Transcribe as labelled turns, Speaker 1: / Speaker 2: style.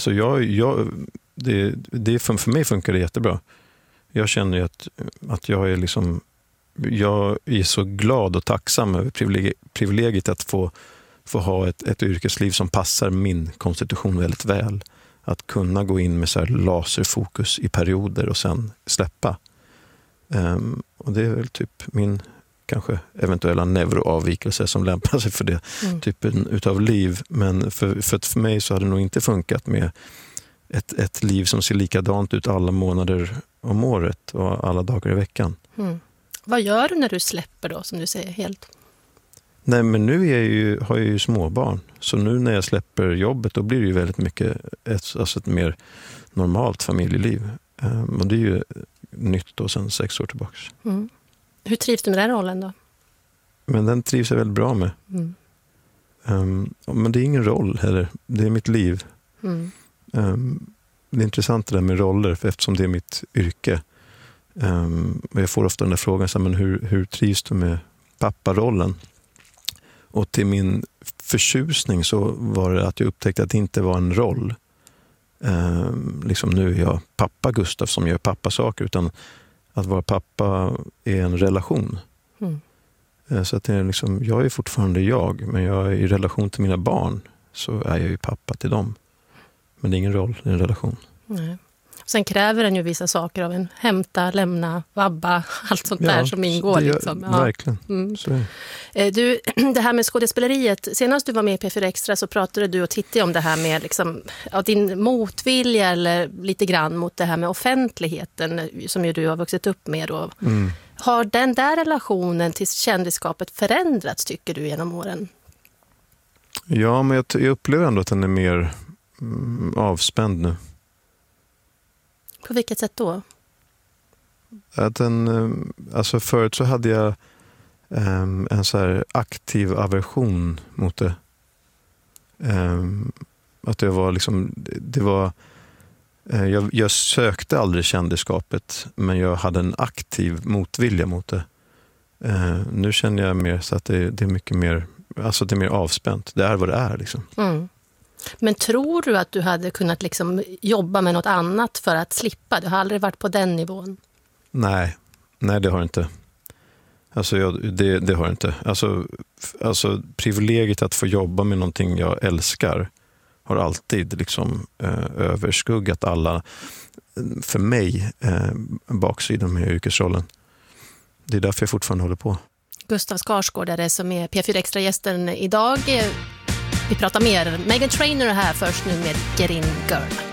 Speaker 1: Alltså det för mig funkar det jättebra. Jag känner ju att jag är liksom, jag är så glad och tacksam över privilegiet att få ha ett yrkesliv som passar min konstitution väldigt väl. Att kunna gå in med så här laserfokus i perioder och sen släppa. Och det är väl typ min kanske eventuella neuroavvikelse som lämpar sig för det typen utav liv. Men för mig så hade det nog inte funkat med ett liv som ser likadant ut alla månader om året och alla dagar i veckan.
Speaker 2: Vad gör du när du släpper då, som du säger, helt?
Speaker 1: Nej, men nu har jag ju småbarn. Så nu när jag släpper jobbet, då blir det ju väldigt mycket ett mer normalt familjeliv. Och det är ju nytt då sedan 6 år tillbaka.
Speaker 2: Hur trivs du med den rollen då?
Speaker 1: Men den trivs jag väldigt bra med. Men det är ingen roll heller. Det är mitt liv. Det är intressant det där med roller, för eftersom det är mitt yrke. Jag får ofta den där frågan, men hur trivs du med papparollen? Och till min förtjusning så var det att jag upptäckte att det inte var en roll. Liksom nu är jag pappa Gustav som gör pappasaker, utan att vara pappa är en relation. Så att det är liksom, jag är fortfarande jag, men jag är i relation till mina barn så är jag ju pappa till dem. Men det är ingen roll, det är en relation.
Speaker 2: Nej. Sen kräver den ju vissa saker av en. Hämta, lämna, vabba, allt sånt där som ingår. Liksom. Ja.
Speaker 1: Verkligen. Så.
Speaker 2: Du, det här med skådespeleriet. Senast du var med i P4 Extra så pratade du och Titti om det här med liksom, din motvilja eller lite grann mot det här med offentligheten som ju du har vuxit upp med. Då. Har den där relationen till kändisskapet förändrats, tycker du, genom åren?
Speaker 1: Ja, men jag upplever ändå att den är mer avspänd nu.
Speaker 2: På vilket sätt då?
Speaker 1: Alltså förut så hade jag en så här aktiv aversion mot det. Att det var liksom, jag sökte aldrig kändisskapet, men jag hade en aktiv motvilja mot det. Nu känner jag mer så att det är mycket mer, alltså det är mer avspänt. Det är vad det är liksom.
Speaker 2: Men tror du att du hade kunnat liksom jobba med något annat för att slippa? Du har aldrig varit på den nivån.
Speaker 1: Nej, det har jag inte. Alltså det har jag inte. Alltså privilegiet att få jobba med någonting jag älskar har alltid liksom överskuggat alla, för mig, baksidan med yrkesrollen. Det är därför jag fortfarande håller på.
Speaker 2: Gustav Skarsgård är det som är P4 Extra-gästen idag. Vi pratar mer. Meghan Trainor här först nu med Get In Girl.